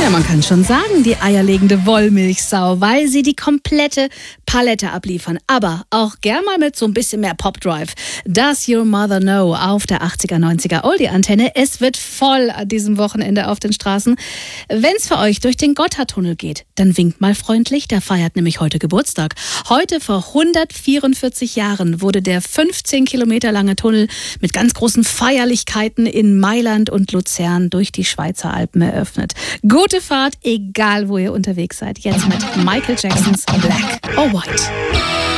Ja, man kann schon sagen, die eierlegende Wollmilchsau, weil sie die komplette Palette abliefern. Aber auch gern mal mit so ein bisschen mehr Pop-Drive. Does Your Mother Know auf der 80er, 90er Oldie-Antenne. Es wird voll an diesem Wochenende auf den Straßen. Wenn's für euch durch den Gotthardtunnel geht, dann winkt mal freundlich, der feiert nämlich heute Geburtstag. Heute vor 144 Jahren wurde der 15 Kilometer lange Tunnel mit ganz großen Feierlichkeiten in Mailand und Luzern durch die Schweizer Alpen eröffnet. Gute Fahrt, egal wo ihr unterwegs seid. Jetzt mit Michael Jacksons Black or White.